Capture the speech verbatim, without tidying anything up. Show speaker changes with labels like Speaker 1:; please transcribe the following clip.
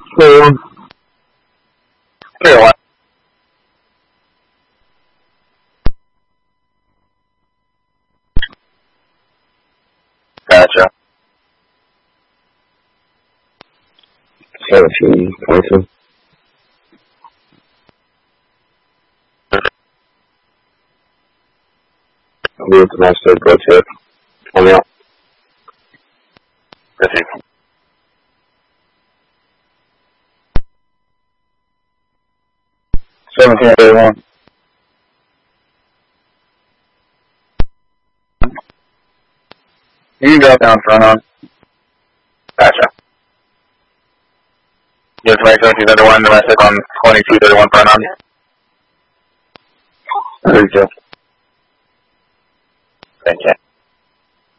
Speaker 1: Four.
Speaker 2: Three or one. Gotcha.
Speaker 1: Seventeen, twenty-two. I'll be with the master, go tip. I'm out.
Speaker 2: Receive. Seventeen thirty-one. You can drop down front on. Gotcha. You have to make seventeen thirty-one, domestic on twenty-two thirty-one front on.
Speaker 1: thirty-two.
Speaker 2: Thank you.